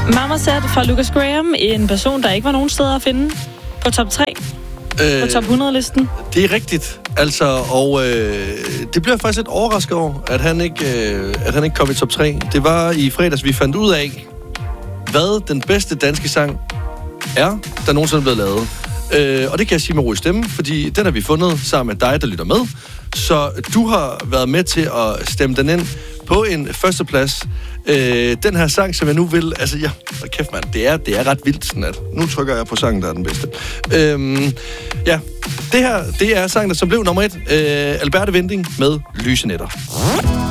Mama Said fra Lucas Graham, en person, der ikke var nogen steder at finde på top 3. På top 100-listen. Det er rigtigt. Altså, og det bliver faktisk lidt overrasket over, at han ikke kom i top 3. Det var i fredags, vi fandt ud af, hvad den bedste danske sang er, der nogensinde er blevet lavet. Og det kan jeg sige med ro i stemme, fordi den har vi fundet sammen med dig, der lytter med. Så du har været med til at stemme den ind på en førsteplads. Den her sang, som jeg nu vil... Altså, ja, kæft mand, det er ret vildt sådan, at nu trykker jeg på sangen, der er den bedste. Ja, det her, det er sangen, der som blev nummer 1. Alberte Winding med Lyse Nætter.